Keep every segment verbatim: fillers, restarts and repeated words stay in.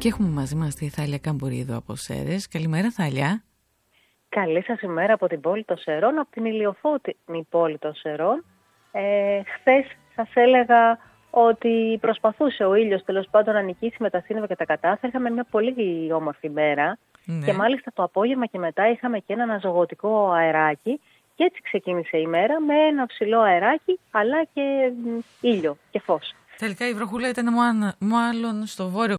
Και έχουμε μαζί μας τη Θάλια Καμπουρίδου από Σέρρες. Καλημέρα, Θάλια. Καλή σας ημέρα από την πόλη των Σερών, από την ηλιοφώτινη πόλη των Σερών. Ε, χθες σας έλεγα ότι προσπαθούσε ο ήλιος τέλος πάντων να νικήσει με τα σύννεφα και τα κατάστρα. Είχαμε μια πολύ όμορφη μέρα, ναι. Και μάλιστα το απόγευμα και μετά είχαμε και ένα αναζωογωτικό αεράκι. Και έτσι ξεκίνησε η μέρα με ένα ψηλό αεράκι, αλλά και ήλιο και φως. Τελικά η βροχούλα ήταν μάλλον στο βόρειο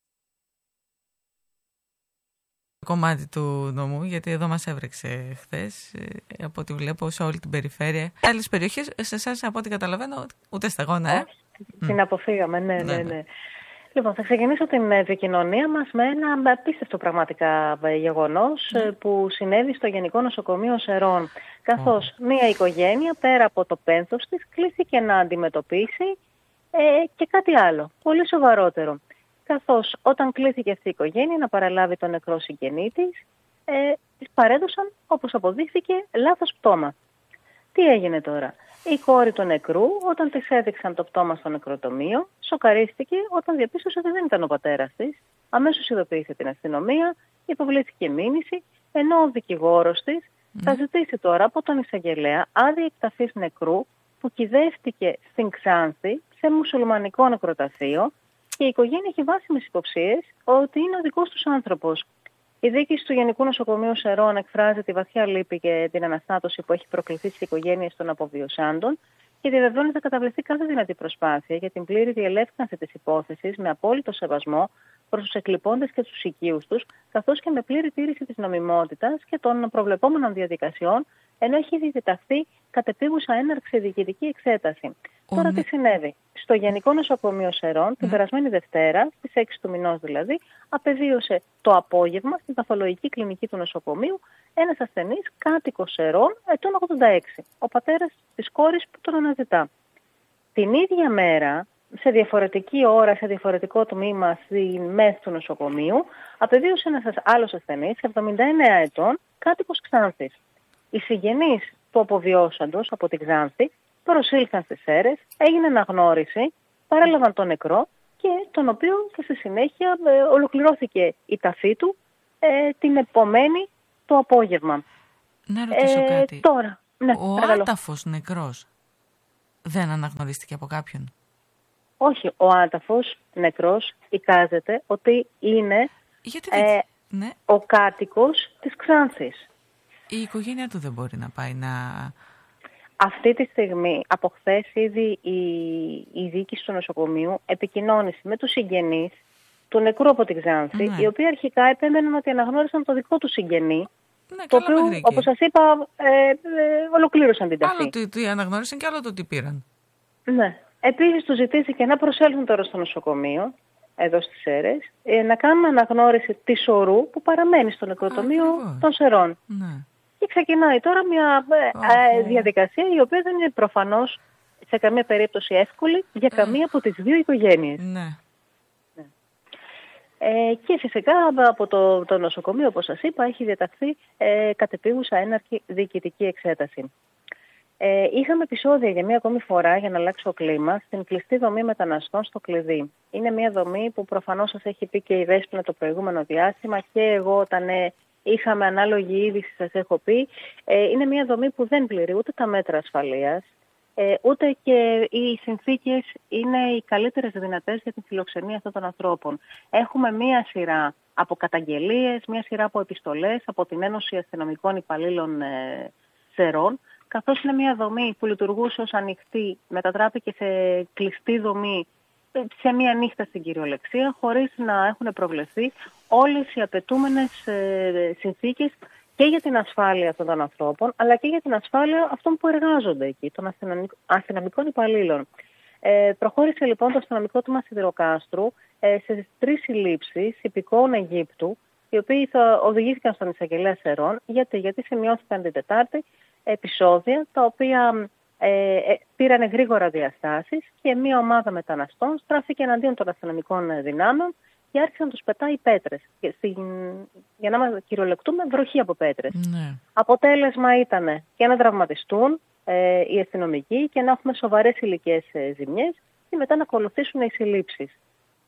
κομμάτι του νομού, γιατί εδώ μας έβρεξε χθες, από ό,τι βλέπω, σε όλη την περιφέρεια. Άλλες περιοχές, σε εσάς, από ό,τι καταλαβαίνω, ούτε σταγόνα, ε. Την αποφύγαμε, ναι, ναι, ναι. ναι. Λοιπόν, θα ξεκινήσω την επικοινωνία μας με ένα απίστευτο πραγματικά γεγονός mm. που συνέβη στο Γενικό Νοσοκομείο Σερών. Καθώς mm. μία οικογένεια, πέρα από το πένθος της, κλήθηκε να αντιμετωπίσει ε, και κάτι άλλο, πολύ σοβαρότερο. Καθώς όταν κλήθηκε αυτή η οικογένεια να παραλάβει τον νεκρό συγγενή της, ε, της παρέδωσαν, όπως αποδείχθηκε, λάθος πτώμα. Τι έγινε τώρα? Η κόρη του νεκρού, όταν της έδειξαν το πτώμα στο νεκροτομείο, σοκαρίστηκε όταν διαπίστωσε ότι δεν ήταν ο πατέρας της. Αμέσως ειδοποίησε την αστυνομία, υποβλήθηκε μήνυση, ενώ ο δικηγόρος της mm. θα ζητήσει τώρα από τον εισαγγελέα άδεια εκταφής νεκρού που κυδεύτηκε στην Ξάνθη σε μουσουλμανικό νεκροταφείο. Και η οικογένεια έχει βάσιμες υποψίες ότι είναι ο δικός τους άνθρωπος. Η διοίκηση του Γενικού Νοσοκομείου Σερών εκφράζει τη βαθιά λύπη και την αναστάτωση που έχει προκληθεί στις οικογένειες των αποβιωσάντων και διαβεβαιώνει ότι θα καταβληθεί κάθε δυνατή προσπάθεια για την πλήρη διελεύκανση της υπόθεσης με απόλυτο σεβασμό προς τους εκλειπώντες και τους οικείους τους, καθώς και με πλήρη τήρηση της νομιμότητας και των προβλεπόμενων διαδικασιών, ενώ έχει διδιταχθεί κατεπίγουσα έναρξη διοικητική εξέταση. Oh, Τώρα ναι. τι συνέβη? Στο Γενικό Νοσοκομείο Σερών, την ναι. περασμένη Δευτέρα, στις έξι του μηνός δηλαδή, απεβίωσε το απόγευμα στην παθολογική κλινική του νοσοκομείου ένας ασθενής κάτοικος Σερών, ετών ογδόντα έξι, ο πατέρας της κόρης που τον αναζητά. Την ίδια μέρα, σε διαφορετική ώρα, σε διαφορετικό τμήμα στην ΜΕΘ του νοσοκομείου, απεβίωσε ένας άλλος ασθενής, εβδομήντα εννέα ετών, κάτοικος Ξάνθης. Οι συγγενείς του αποβιώσαντος από την Ξάνθη προσήλθαν στις Σέρρες, έγινε αναγνώριση, παρέλαβαν τον νεκρό και τον οποίο και στη συνέχεια ε, ολοκληρώθηκε η ταφή του ε, την επομένη το απόγευμα. Να ρωτήσω ε, κάτι. Τώρα, ναι, ο παρακαλώ. άταφος νεκρός δεν αναγνωρίστηκε από κάποιον? Όχι, ο άταφος νεκρός εικάζεται ότι είναι Γιατί δεν... ε, ναι. ο κάτοικος της Ξάνθης. Η οικογένειά του δεν μπορεί να πάει να... Αυτή τη στιγμή, από χθες ήδη η, η διοίκηση του νοσοκομείου επικοινώνησε με τους συγγενείς του νεκρού από την Ξάνθη, ναι. οι οποίοι αρχικά επέμεναν ότι αναγνώρισαν το δικό του συγγενή, ναι, το οποίο, όπως σας είπα, ε, ε, ολοκλήρωσαν την ταφή. Άλλο το τι αναγνώρισαν και άλλο το τι πήραν. Ναι. Επίσης του ζητήθηκε να προσέλθουν τώρα στο νοσοκομείο, εδώ στις Σέρρες, ε, να κάνουν αναγνώριση της ορού που παραμένει στο νεκροτομείο Α, των Σερών. Ναι. Και ξεκινάει τώρα μια oh, ε, διαδικασία η οποία δεν είναι προφανώς σε καμία περίπτωση εύκολη για καμία από τις δύο οικογένειες. Ναι. Ναι. Ε, και φυσικά από το, το νοσοκομείο, όπως σας είπα, έχει διαταχθεί ε, κατεπίγουσα έναρκη διοικητική εξέταση. Ε, είχαμε επεισόδια για μία ακόμη φορά, για να αλλάξει ο κλίμα, στην κλειστή δομή μεταναστών στο Κλειδί. Είναι μία δομή που προφανώς σας έχει πει και η Δέσποινα το προηγούμενο διάστημα και εγώ όταν ε, είχαμε ανάλογη είδηση, σας έχω πει. Ε, είναι μία δομή που δεν πληρεί ούτε τα μέτρα ασφαλείας, ε, ούτε και οι συνθήκες είναι οι καλύτερες δυνατές για την φιλοξενία αυτών των ανθρώπων. Έχουμε μία σειρά από καταγγελίες, μία σειρά από επιστολές από την Ένωση Αστυνομικών Υπαλλήλων ε, Σερών, καθώς είναι μια δομή που λειτουργούσε ως ανοιχτή, μετατράπηκε σε κλειστή δομή σε μια νύχτα στην κυριολεξία, χωρίς να έχουν προβλεφθεί όλες οι απαιτούμενες ε, συνθήκες και για την ασφάλεια αυτών των ανθρώπων, αλλά και για την ασφάλεια αυτών που εργάζονται εκεί, των αστυνομικών υπαλλήλων. Ε, προχώρησε λοιπόν το αστυνομικό τμήμα Σιδηροκάστρου ε, σε τρεις συλλήψεις υπηκόων Αιγύπτου, οι οποίοι θα οδηγήθηκαν στον εισαγγελέα Σερών, γιατί, γιατί σημειώθηκαν την Τετάρτη επεισόδια τα οποία ε, ε, πήραν γρήγορα διαστάσεις και μια ομάδα μεταναστών στράφηκε εναντίον των αστυνομικών δυνάμεων και άρχισαν να τους πετάει πέτρες. Και στην, για να μας κυριολεκτούμε, βροχή από πέτρες. Ναι. Αποτέλεσμα ήταν και να τραυματιστούν ε, οι αστυνομικοί και να έχουμε σοβαρές υλικές ε, ζημιές και μετά να ακολουθήσουν οι συλλήψεις.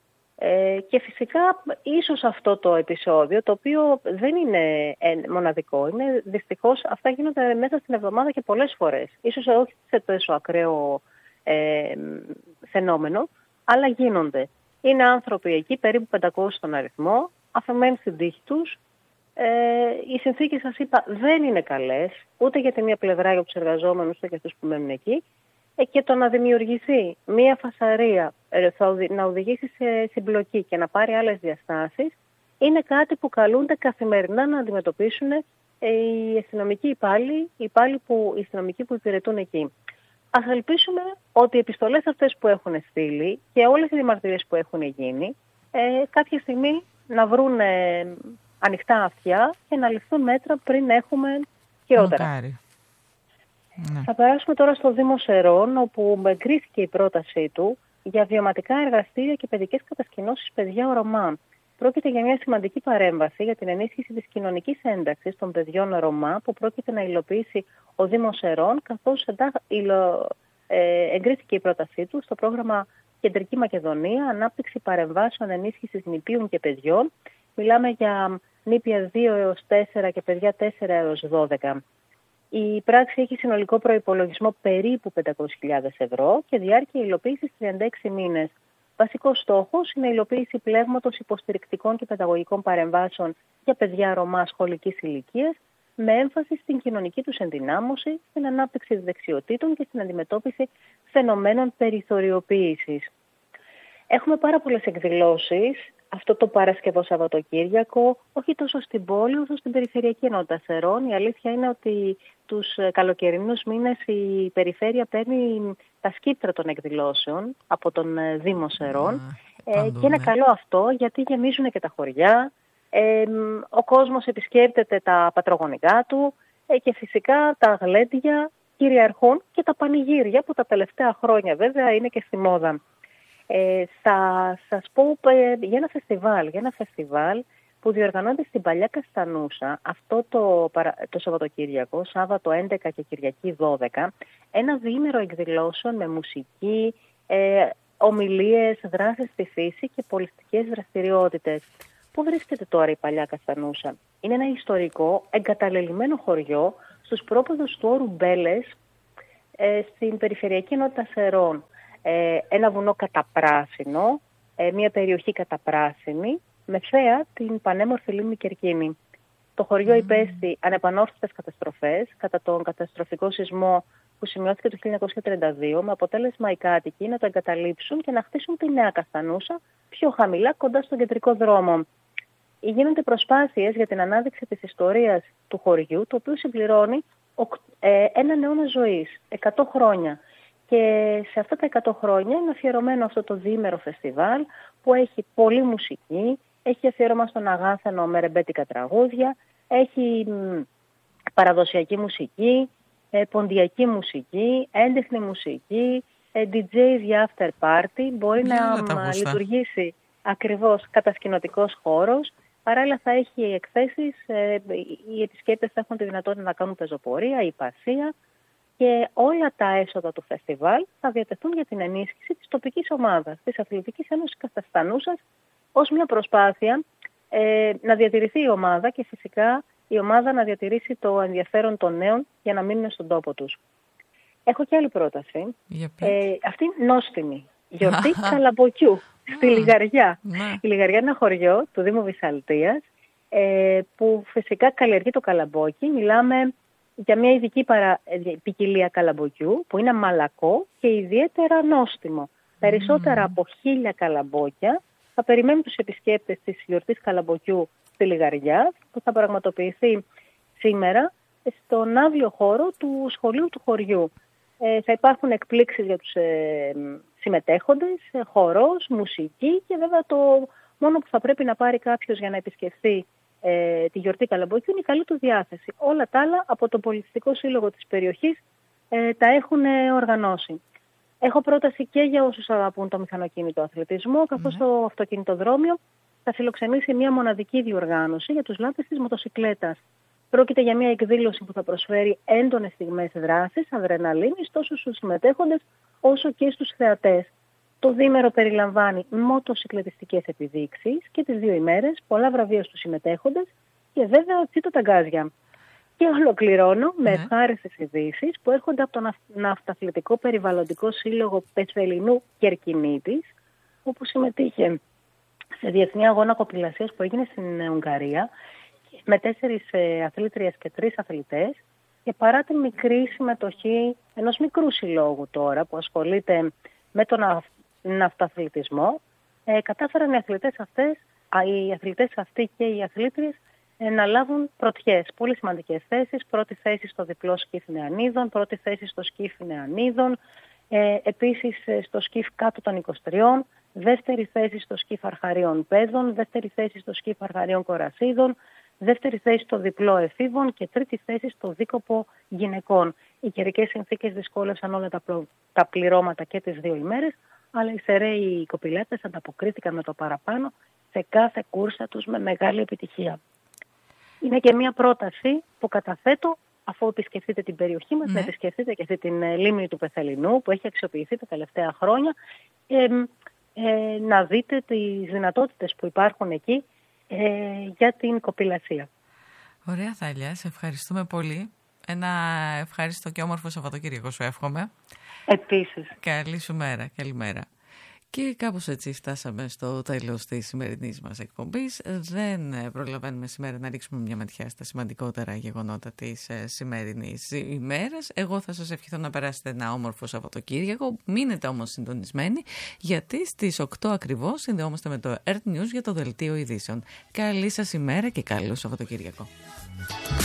Ε, και φυσικά ίσως αυτό το επεισόδιο, το οποίο δεν είναι μοναδικό, είναι δυστυχώς αυτά γίνονται μέσα στην εβδομάδα και πολλές φορές. Ίσως όχι σε τόσο ακραίο ε, φαινόμενο, αλλά γίνονται. Είναι άνθρωποι εκεί, περίπου πεντακόσιοι στον αριθμό, αφαιμένοι στην τύχη τους. Ε, οι συνθήκες, σας είπα, δεν είναι καλές, ούτε για τη μία πλευρά για τους εργαζόμενους, ούτε για αυτούς που μένουν εκεί. Ε, και το να δημιουργηθεί μία φασαρία, ε, θα οδη, να οδηγήσει σε συμπλοκή και να πάρει άλλες διαστάσεις, είναι κάτι που καλούνται καθημερινά να αντιμετωπίσουν ε, οι αστυνομικοί υπάλληλοι, οι υπάλληλοι που, οι αστυνομικοί που υπηρετούν εκεί. Ας ελπίσουμε ότι οι επιστολές αυτές που έχουν στείλει και όλες οι διαμαρτυρίες που έχουν γίνει, ε, κάποια στιγμή να βρουν ε, ανοιχτά αυτιά και να ληφθούν μέτρα πριν έχουμε χειρότερα. Μακάρι. Ναι. Θα περάσουμε τώρα στο Δήμο Σερών, όπου εγκρίθηκε η πρότασή του για βιωματικά εργαστήρια και παιδικές κατασκηνώσεις παιδιά Ρωμά. Πρόκειται για μια σημαντική παρέμβαση για την ενίσχυση της κοινωνικής ένταξης των παιδιών Ρωμά που πρόκειται να υλοποιήσει ο Δήμος Σερών, καθώς υλο... ε, εγκρίθηκε η πρότασή του στο πρόγραμμα Κεντρική Μακεδονία, ανάπτυξη παρεμβάσεων ενίσχυσης νηπίων και παιδιών. Μιλάμε για νήπια δύο έως τέσσερα και παιδιά τέσσερα έως δώδεκα. Η πράξη έχει συνολικό προϋπολογισμό περίπου πεντακόσιες χιλιάδες ευρώ και διάρκεια υλοποίησης τριάντα έξι μήνες. Βασικός στόχος είναι η υλοποίηση πλέγματος υποστηρικτικών και παιδαγωγικών παρεμβάσεων για παιδιά Ρωμά σχολικής ηλικίας, με έμφαση στην κοινωνική τους ενδυνάμωση, στην ανάπτυξη δεξιοτήτων και στην αντιμετώπιση φαινομένων περιθωριοποίησης. Έχουμε πάρα πολλές εκδηλώσεις αυτό το Παρασκευό Σαββατοκύριακο, όχι τόσο στην πόλη όσο στην περιφερειακή ενότητα Σερών. Η αλήθεια είναι ότι τους καλοκαιρινούς μήνες η περιφέρεια παίρνει τα σκύπτρα των εκδηλώσεων από τον Δήμο Σερών. Ε, παντού, και είναι ναι. καλό αυτό, γιατί γεμίζουν και τα χωριά, ε, ο κόσμος επισκέπτεται τα πατρογονικά του ε, και φυσικά τα γλέντια κυριαρχούν και τα πανηγύρια που τα τελευταία χρόνια βέβαια είναι και στη μόδα. Ε, θα σας πω ε, για ένα φεστιβάλ, για ένα φεστιβάλ που διοργανώνεται στην Παλιά Καστανούσα αυτό το, το Σαββατοκύριακο, Σάββατο έντεκα και Κυριακή δώδεκα, ένα διήμερο εκδηλώσεων με μουσική, ε, ομιλίες, δράσεις στη φύση και πολιστικές δραστηριότητες. Πού βρίσκεται τώρα η Παλιά Καστανούσα? Είναι ένα ιστορικό εγκαταλελειμμένο χωριό στους πρόποδους του όρου Μπέλες, ε, στην περιφερειακή ενότητα Σερών. Ε, ένα βουνό καταπράσινο, ε, μια περιοχή καταπράσινη, με θέα την πανέμορφη λίμνη Κερκίνη. Το χωριό mm. υπέστη ανεπανόρθωτες καταστροφές κατά τον καταστροφικό σεισμό που σημειώθηκε το χίλια εννιακόσια τριάντα δύο, με αποτέλεσμα οι κάτοικοι να το εγκαταλείψουν και να χτίσουν τη νέα Καστανούσα πιο χαμηλά κοντά στον κεντρικό δρόμο. Γίνονται προσπάθειες για την ανάδειξη της ιστορίας του χωριού, το οποίο συμπληρώνει ε, έναν αιώνα ζωής, εκατό χρόνια. Και σε αυτά τα εκατό χρόνια είναι αφιερωμένο αυτό το διήμερο φεστιβάλ που έχει πολλή μουσική, έχει αφιέρωμα στον αγάθανο με ρεμπέτικα τραγούδια, έχει μ, παραδοσιακή μουσική, ε, ποντιακή μουσική, έντεχνη μουσική, ε, ντι τζέις για after party, μπορεί yeah, να μ, λειτουργήσει ακριβώς κατασκηνωτικός χώρος. Παράλληλα θα έχει εκθέσεις, ε, οι επισκέπτες θα έχουν τη δυνατότητα να κάνουν πεζοπορία, υπασία, και όλα τα έσοδα του φεστιβάλ θα διατεθούν για την ενίσχυση της τοπικής ομάδας, της Αθλητικής Ένωσης Καστανούσας, ως μια προσπάθεια ε, να διατηρηθεί η ομάδα και φυσικά η ομάδα να διατηρήσει το ενδιαφέρον των νέων για να μείνουν στον τόπο τους. Έχω και άλλη πρόταση. Ε, αυτή είναι νόστιμη. Γιορτή Καλαμποκιού στη Λιγαριά. Η Λιγαριά είναι ένα χωριό του Δήμου Βυσσαλτίας ε, που φυσικά καλλιεργεί το καλαμπόκι. Μιλάμε για μια ειδική παρα... ποικιλία καλαμποκιού που είναι μαλακό και ιδιαίτερα νόστιμο. Mm. Περισσότερα από χίλια καλαμπόκια θα περιμένουν τους επισκέπτες της γιορτής Καλαμποκιού στη Λιγαριά, που θα πραγματοποιηθεί σήμερα στον άδειο χώρο του σχολείου του χωριού. Ε, θα υπάρχουν εκπλήξεις για τους ε, συμμετέχοντες, ε, χορός, μουσική και βέβαια το μόνο που θα πρέπει να πάρει κάποιος για να επισκεφθεί ε, τη γιορτή Καλαμποκιού είναι η καλή του διάθεση. Όλα τα άλλα από τον Πολιτιστικό Σύλλογο της περιοχής ε, τα έχουν ε, οργανώσει. Έχω πρόταση και για όσους αγαπούν το μηχανοκίνητο αθλητισμό, καθώς mm. το αυτοκινητοδρόμιο θα φιλοξενήσει μια μοναδική διοργάνωση για τους λάτρες της μοτοσικλέτας. Πρόκειται για μια εκδήλωση που θα προσφέρει έντονες στιγμές δράσης, αδρεναλίνης, τόσο στους συμμετέχοντες όσο και στους θεατές. Το διήμερο περιλαμβάνει μοτοσυκλετιστικές επιδείξεις και τις δύο ημέρες, πολλά βραβεία στους συμμετέχοντες και βέβαια τσίτο-ταγκάζια. Και ολοκληρώνω με ευχάριστες ειδήσεις που έρχονται από τον Ναυταθλητικό Περιβαλλοντικό Σύλλογο Πεσφαιλινού Κερκινήτης, όπου συμμετείχε σε διεθνή αγώνα κοπηλασίας που έγινε στην Ουγγαρία με τέσσερις αθλήτριες και τρεις αθλητές, και παρά τη μικρή συμμετοχή ενός μικρού συλλόγου τώρα που ασχολείται με τον ναυταθλητισμό, ε, κατάφεραν οι αθλητές αυτές, α, οι αθλητές αυτοί και οι αθλήτριες ε, να λάβουν πρωτιές, πολύ σημαντικές θέσεις. Πρώτη θέση στο διπλό σκύφ νεανίδων, πρώτη θέση στο σκύφ νεανίδων, ε, επίσης στο σκύφ κάτω των είκοσι τριών, δεύτερη θέση στο σκύφ αρχαρίων παιδών, δεύτερη θέση στο σκύφ αρχαρίων κορασίδων, δεύτερη θέση στο διπλό εφήβων και τρίτη θέση στο δίκοπο γυναικών. Οι καιρικές συνθήκες δυσκόλευσαν όλα τα, πλο... τα πληρώματα και τις δύο ημέρες, αλλά οι σεραίοι κοπηλάτες ανταποκρίθηκαν με το παραπάνω σε κάθε κούρσα τους με μεγάλη επιτυχία. Είναι και μια πρόταση που καταθέτω, αφού επισκεφτείτε την περιοχή μας, ναι. να επισκεφτείτε και αυτή την λίμνη του Πεθελινού που έχει αξιοποιηθεί τα τελευταία χρόνια, ε, ε, να δείτε τις δυνατότητες που υπάρχουν εκεί ε, για την κοπηλασία. Ωραία, Θάλια, σε ευχαριστούμε πολύ. Ένα ευχάριστο και όμορφο Σαββατοκύριακο σου εύχομαι. Επίσης. Καλή σου μέρα, καλημέρα. Και κάπως έτσι φτάσαμε στο τέλος της σημερινής μας εκπομπής. Δεν προλαβαίνουμε σήμερα να ρίξουμε μια ματιά στα σημαντικότερα γεγονότα της σημερινής ημέρας. Εγώ θα σας ευχηθώ να περάσετε ένα όμορφο Σαββατοκύριακο. Μείνετε όμως συντονισμένοι, γιατί στις οκτώ ακριβώς συνδεόμαστε με το Earth News για το δελτίο ειδήσεων. Καλή σας ημέρα και καλό Σαββατοκύριακο.